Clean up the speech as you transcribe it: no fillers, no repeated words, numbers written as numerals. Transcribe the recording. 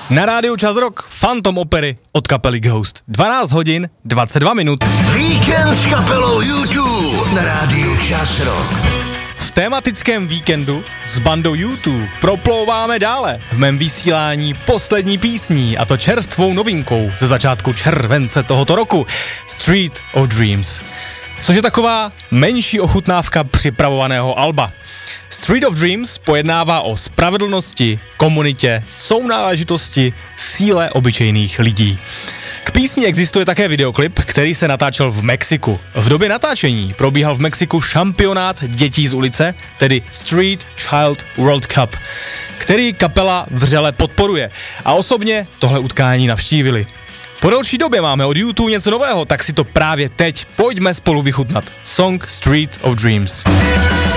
Na rádiu Čas Rock, Phantom opery od kapely Ghost. 12 hodin, 22 minut. Víkend s kapelou U2 na rádiu Čas Rock. V tematickém víkendu s bandou U2 proplouváme dále v mém vysílání poslední písní, a to čerstvou novinkou ze začátku července tohoto roku, Street of Dreams. Což je taková menší ochutnávka připravovaného alba. Street of Dreams pojednává o spravedlnosti, komunitě, sounáležitosti, síle obyčejných lidí. K písni existuje také videoklip, který se natáčel v Mexiku. V době natáčení probíhal v Mexiku šampionát dětí z ulice, tedy Street Child World Cup, který kapela vřele podporuje a osobně tohle utkání navštívili. Po delší době máme od U2 něco nového, tak si to právě teď pojďme spolu vychutnat. Song Street of Dreams.